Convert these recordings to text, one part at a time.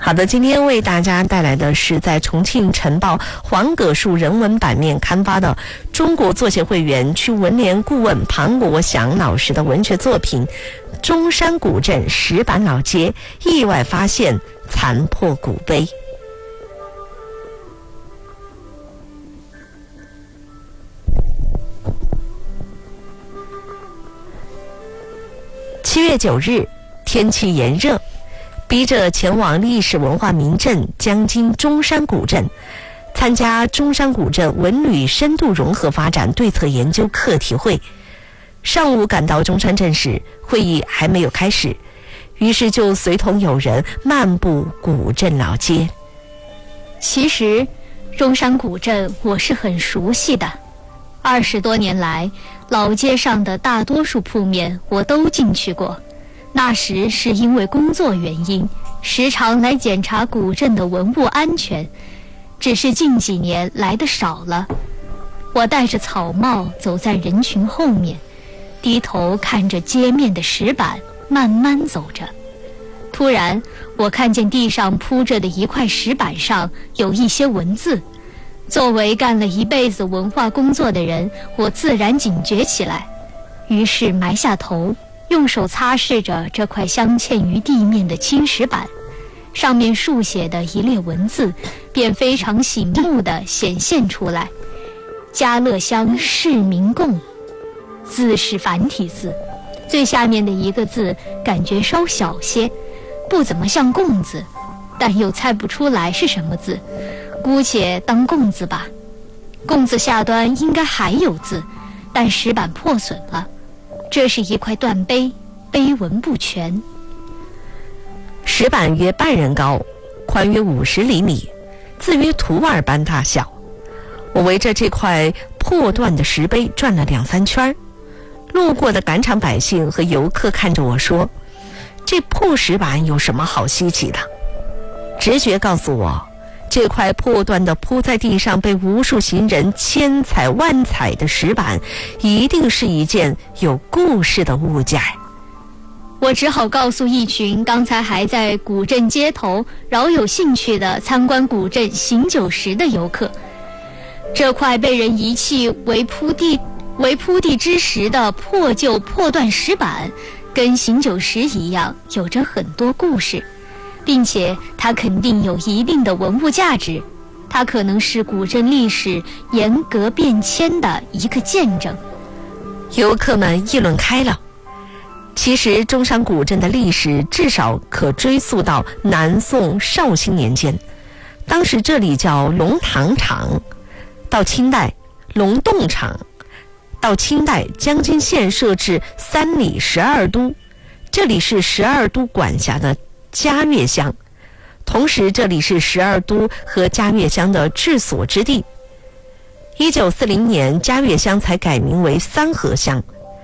好的，今天为大家带来的是在重庆晨报黄葛树人文版面刊发的中国作协会员区文联顾问庞国祥老师的文学作品《中山古镇石板老街意外发现残破古碑》。7月9日，天气炎热，逼着前往历史文化名镇江津中山古镇，参加中山古镇文旅深度融合发展对策研究课题会。上午赶到中山镇时，会议还没有开始，于是就随同友人漫步古镇老街。 其实，中山古镇我是很熟悉的，20多年来，老街上的大多数铺面我都进去过。那时是因为工作原因，时常来检查古镇的文物安全，只是近几年来的少了。我戴着草帽走在人群后面，低头看着街面的石板，慢慢走着。突然，我看见地上铺着的一块石板上有一些文字。作为干了一辈子文化工作的人，我自然警觉起来，于是埋下头，用手擦拭着这块镶嵌于地面的青石板，上面书写的一列文字便非常醒目地显现出来：嘉乐乡市民贡。字是繁体字，最下面的一个字感觉稍小些，不怎么像贡字，但又猜不出来是什么字，姑且当贡字吧。贡字下端应该还有字，但石板破损了。这是一块断碑，碑文不全。 石板约半人高，宽约50厘米，字约图案般大小。我围着这块破断的石碑转了2-3圈，路过的赶场百姓和游客看着我说：“这破石板有什么好稀奇的？”直觉告诉我，这块破断的铺在地上被无数行人千踩万踩的石板，一定是一件有故事的物件。 我只好告诉一群刚才还在古镇街头饶有兴趣的参观古镇醒酒石的游客，这块被人遗弃为铺地之时的破旧破断石板，跟醒酒石一样，有着很多故事，并且它肯定有一定的文物价值，它可能是古镇历史严格变迁的一个见证。 游客们议论开了。其实中山古镇的历史至少可追溯到南宋绍兴年间，当时这里叫龙塘场，到清代龙洞场，到清代江津县设置3里12都，这里是12都管辖的嘉悦乡，同时这里是12都和嘉悦乡的治所之地。1940年嘉悦乡才改名为三河乡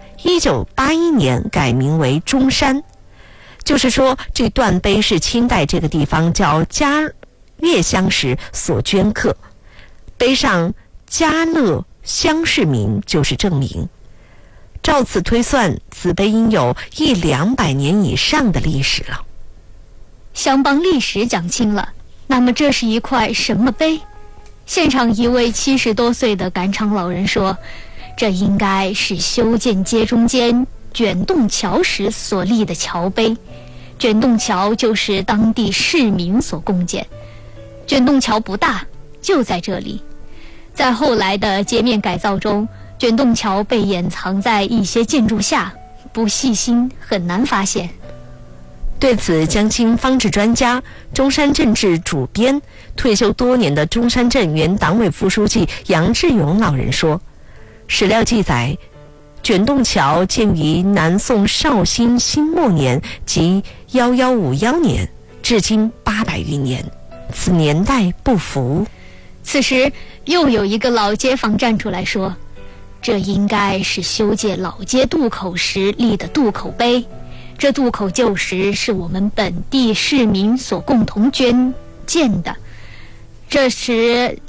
，1981年改名为中山。就是说，这断碑是清代这个地方叫嘉悦乡时所镌刻，碑上嘉乐乡市民就是证明。照此推算，此碑应有100-200年以上的历史了。 乡邦历史讲清了，那么这是一块什么碑？现场一位70多岁的赶场老人说，这应该是修建街中间卷洞桥时所立的桥碑。卷洞桥就是当地市民所共建，卷洞桥不大，就在这里。在后来的街面改造中，卷洞桥被掩藏在一些建筑下，不细心很难发现。 对此，江津方志专家、中山镇志主编、退休多年的中山镇原党委副书记杨志勇老人说，史料记载，卷洞桥建于南宋绍兴辛末年即1151年，至今800余年，此年代不符。 此时又有一个老街坊站出来说，这应该是修建老街渡口时立的渡口碑，这渡口旧时是我们本地市民所共同捐建的，这时